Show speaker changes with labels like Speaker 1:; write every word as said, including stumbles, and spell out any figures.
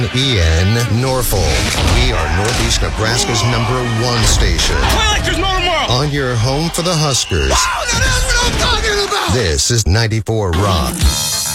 Speaker 1: N E N, Norfolk. We are Northeast Nebraska's number one station.
Speaker 2: Play like there's no tomorrow.
Speaker 1: On your home for the Huskers.
Speaker 2: Oh, that's what I'm talking about.
Speaker 1: This is ninety-four Rock.